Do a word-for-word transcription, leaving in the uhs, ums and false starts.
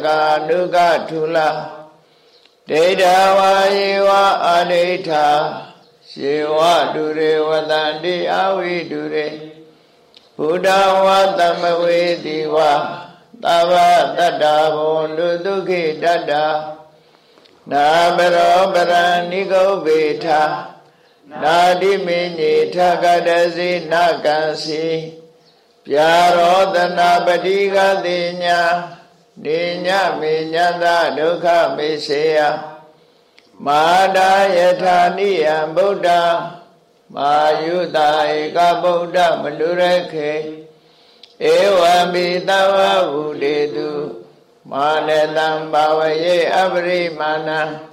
ကာနုကထုလဒေဒဝါယေဝအာဒိဋ္ဌာယေဝတုရေဝတန္တိအဝိတုရေဘုဒ္ဓဝါသမဝေတိဝါသဗ္ဗတတ္တာဘုံတုဒုက္ခိတတ္တာနာဘရောပရဏိကုဗေထနာတိမေညေထကတစီနာကံစီပြာရောတနာပတိကတိညာနိညမေညတဒုက္ခမေစေယမာဒယထာနိယံဗုဒ္ဓမာယုတာဧကဗုဒ္ဓမလူရခေဧဝံပိသဗ္ဗဝုတေတုမာနတံဘာဝယေအပရိမာဏံ